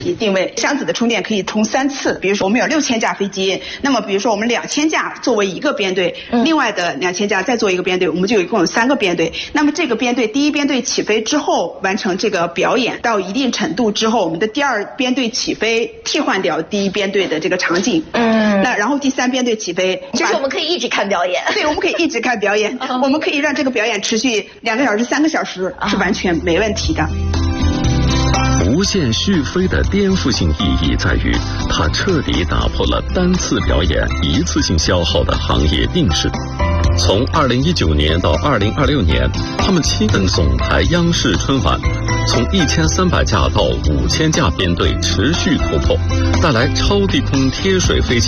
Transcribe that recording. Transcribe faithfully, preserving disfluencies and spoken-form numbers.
定位箱子的充电可以充三次，比如说我们有六千架飞机，那么比如说我们两千架作为一个编队，嗯、另外的两千架再做一个编队，我们就一共有三个编队。那么这个编队第一编队起飞之后完成这个表演到一定程度之后，我们的第二编队起飞替换掉第一编队的这个场景，嗯，那然后第三编队起飞， 就是我们可以一直看表演。 对，我们可以一直看表演，我们可以让这个表演持续两个小时、三个小时，是完全没问题的。 无限续飞的颠覆性意义在于，它彻底打破了单次表演一次性消耗的行业定式。从二零一九年到二零二六年，他们亲登总台央视春晚，从一千三百架到五千架编队持续突破，带来超低空贴水飞机